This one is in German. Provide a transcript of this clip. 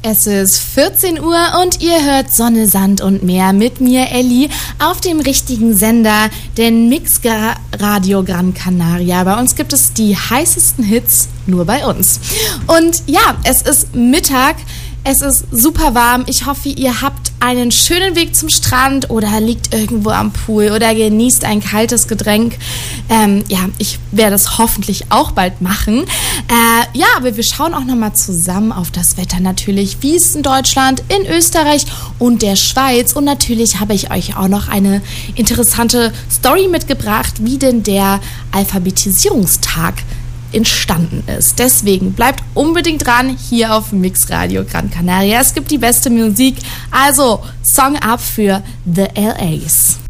Es ist 14 Uhr und ihr hört Sonne, Sand und Meer mit mir, Elli, auf dem richtigen Sender, den Mix Radio Gran Canaria. Bei uns gibt es die heißesten Hits nur bei uns. Und ja, es ist Mittag, es ist super warm. Ich hoffe, ihr habt einen schönen Weg zum Strand oder liegt irgendwo am Pool oder genießt ein kaltes Getränk. Ich werde es hoffentlich auch bald machen. Aber wir schauen auch nochmal zusammen auf das Wetter natürlich, wie es in Deutschland, in Österreich und der Schweiz. Und natürlich habe ich euch auch noch eine interessante Story mitgebracht, wie denn der Alphabetisierungstag entstanden ist. Deswegen bleibt unbedingt dran hier auf Mix Radio Gran Canaria. Es gibt die beste Musik, also Song ab für The LAs.